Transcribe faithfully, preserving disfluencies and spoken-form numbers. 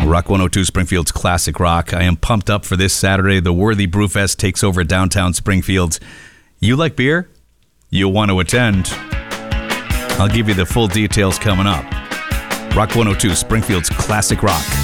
Rock one oh two, Springfield's Classic Rock. I am pumped up for this Saturday. The Worthy Brewfest takes over downtown Springfield. You like beer? You'll want to attend. I'll give you the full details coming up. Rock one oh two, Springfield's Classic Rock.